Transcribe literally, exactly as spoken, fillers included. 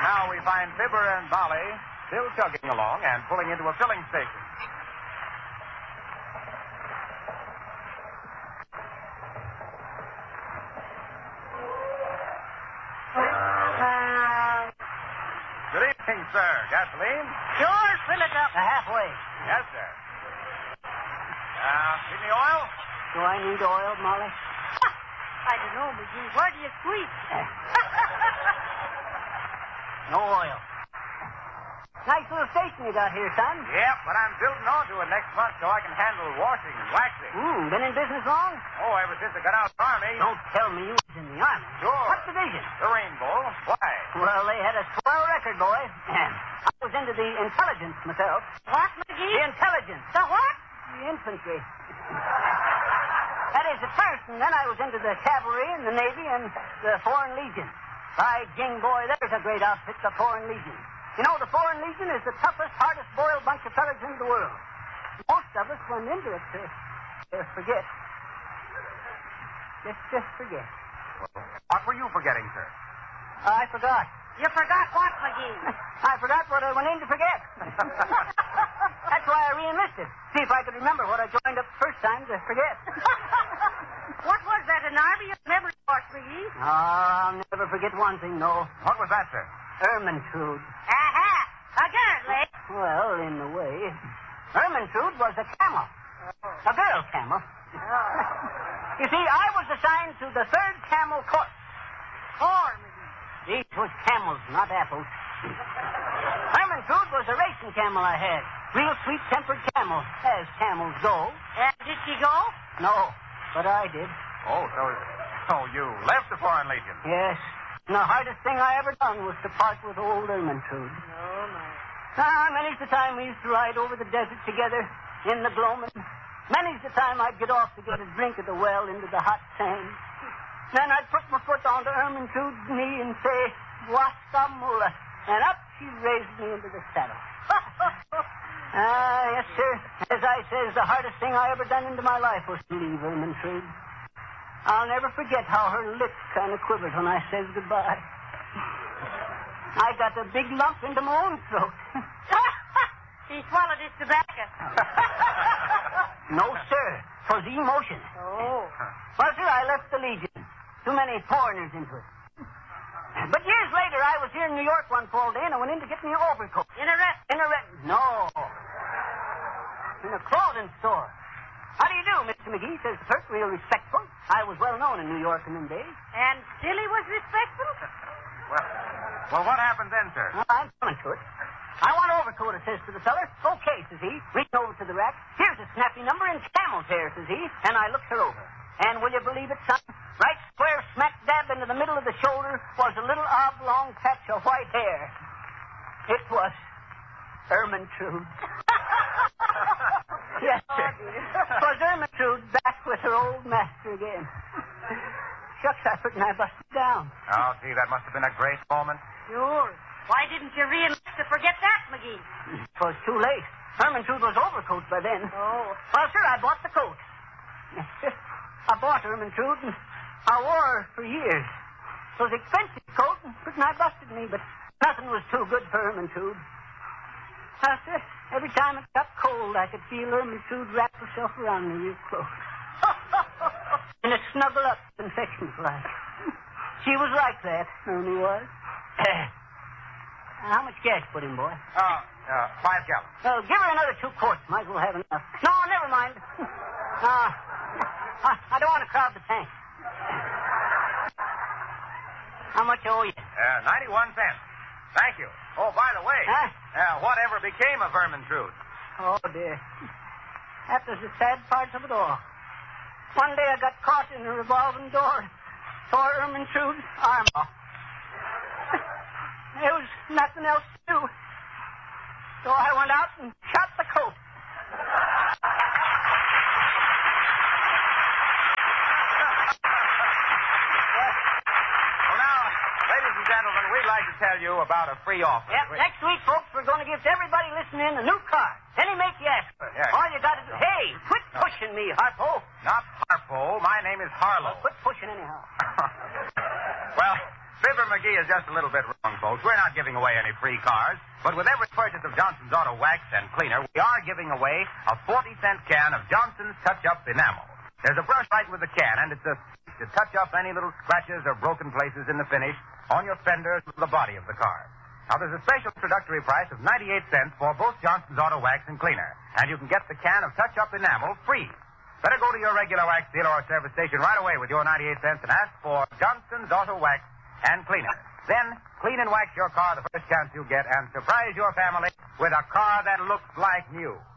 Now we find Fibber and Molly still chugging along and pulling into a filling station. Good evening, sir. Gasoline? Sure, fill it up. Uh, halfway. Yes, sir. Uh, need any oil? Do I need oil, Molly? I don't know, McGee. Where do you squeeze? No oil. Nice little station you got here, son. Yep, but I'm building onto it next month so I can handle washing and waxing. Hmm, been in business long? Oh, ever since I got out of the Army. Don't tell me you was in the Army. Sure. What division? The Rainbow. Why? Well, they had a swell record, boy. I was into the intelligence myself. What, McGee? The intelligence. The what? The infantry. That is, at first, and then I was into the cavalry and the Navy and the Foreign Legion. By jing, boy, there's a great outfit, the Foreign Legion. You know, the Foreign Legion is the toughest, hardest-boiled bunch of fellas in the world. Most of us went into it to, to forget. Just, just forget. What were you forgetting, sir? I forgot. You forgot what, McGee? I forgot what I went in to forget. That's why I re-enlisted. See if I could remember what I joined up the first time to forget. What was that, an army of memory force, McGee? Oh, I'll never forget one thing, no. What was that, sir? Ermentrude. Aha! Apparently. Well, in a way. Ermentrude was a camel. A girl camel. You see, I was assigned to the third camel course. Four, McGee. These was camels, not apples. Ermentrude was a racing camel I had. Real sweet-tempered camel, as camels go. And did she go? No, but I did. Oh, so, so you left the Foreign Legion? Yes. And the hardest thing I ever done was to part with old Ermentrude. Oh, my. Ah, many's the time we used to ride over the desert together in the gloaming. Many's the time I'd get off to get a drink at the well into the hot sand. Then I'd put my foot onto Ermentrude's knee and say, Waskamula. And up she raised me into the saddle. Ah, yes, sir. As I says, the hardest thing I ever done into my life was to leave Ermentrude. I'll never forget how her lips kind of quivered when I says goodbye. I got a big lump into my own throat. He swallowed his tobacco. No, sir. 'Twas emotion. Oh. Well, sir, I left the Legion. Too many foreigners into it. But years later, I was here in New York one fall day, and I went in to get me an overcoat. In a rest. In a rest? No. In a clothing store. How do you do, Mister McGee? Says the clerk, real respectful. I was well known in New York in them days. And still he was respectful? Well, well, what happened then, sir? Well, I'm coming to it. I want an overcoat, it says to the feller. Okay, says he, reaching over to the rack. Here's a snappy number in camel's hair, says he. And I looks her over. And will you believe it, son? Right square smack dab into the middle of the shoulder was a little oblong patch of white hair. It was Ermentrude. Yes, sir. It was Ermentrude back with her old master again. Shucks, I couldn't I busted down. Oh, gee, that must have been a great moment. Sure. Why didn't you re-enlist to forget that, McGee? It was too late. Ermentrude was overcoat by then. Oh. Well, sir, I bought the coat. I bought Ermentrude, and I wore her for years. It was an expensive coat, and couldn't I busted me, but nothing was too good for Ermentrude. Now, sir, every time it got cold, I could feel Ermentrude wrap herself around me real close. And it snuggled up, infections like. She was like that, Ernie was. How much gas put in, boy? Oh, uh, five gallons. Well, give her another two quarts. Might as well have enough. No, never mind. Uh, I, I don't want to crowd the tank. How much I owe you? Uh, ninety-one cents. Thank you. Oh, by the way, Huh? uh, whatever became of Ermentrude? Oh, dear. That was the sad part of it all. One day I got caught in a revolving door. Tore Ermentrude's arm off. There was nothing else to do. So I went out and shot the coat. Well, now, ladies and gentlemen, we'd like to tell you about a free offer. Yep, We- next week, folks, we're going to give to everybody listening a new car. Any make you ask for. Yeah. All you got to do... Hey, quit pushing me, Harpo. Not Harpo. My name is Harlow. Quit pushing anyhow. Well, Fibber McGee is just a little bit wrong, folks. We're not giving away any free cars, but with every purchase of Johnson's Auto Wax and Cleaner, we are giving away a forty-cent can of Johnson's Touch-Up Enamel. There's a brush right with the can, and it's a to touch up any little scratches or broken places in the finish on your fenders or the body of the car. Now, there's a special introductory price of ninety-eight cents for both Johnson's Auto Wax and Cleaner, and you can get the can of Touch-Up Enamel free. Better go to your regular wax dealer or service station right away with your ninety-eight cents and ask for Johnson's Auto Wax and Cleaner. Then, clean and wax your car the first chance you get and surprise your family with a car that looks like new.